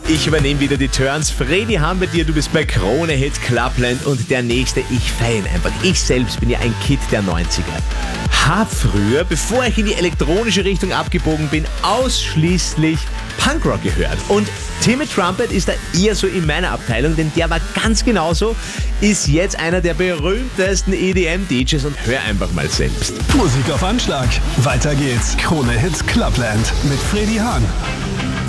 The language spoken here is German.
Ich übernehme wieder die Turns. Freddy Hahn bei dir, du bist bei Krone Hit Clubland und der nächste, ich feiere ihn einfach. Ich selbst bin ja ein Kid der 90er. Hab früher, bevor ich in die elektronische Richtung abgebogen bin, ausschließlich Punkrock gehört. Und Timmy Trumpet ist da eher so in meiner Abteilung, denn der war ganz genauso, ist jetzt einer der berühmtesten EDM-DJs und hör einfach mal selbst. Musik auf Anschlag. Weiter geht's. Krone Hit Clubland mit Freddy Hahn.